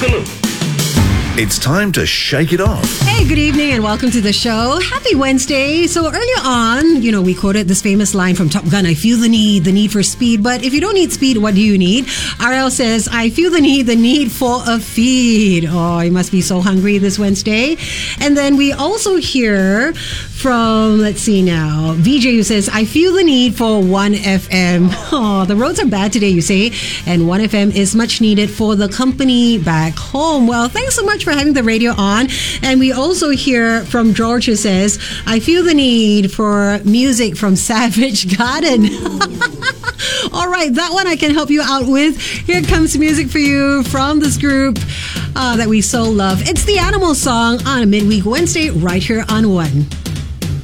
Salute. It's time to shake it off. Hey, good evening and welcome to the show. Happy Wednesday. So earlier on, we quoted this famous line from Top Gun, I feel the need for speed. But if you don't need speed, what do you need? RL says, I feel the need for a feed. Oh, you must be so hungry this Wednesday. And then we also hear from, let's see now, VJ who says, I feel the need for 1FM. Oh, the roads are bad today, you say, and 1FM is much needed for the company back home. Well, thanks so much for having the radio on. And we also hear from George who says, I feel the need for music from Savage Garden. All right, that one I can help you out with. Here comes music for you from this group that we so love. It's the Animal Song on a midweek Wednesday right here on One.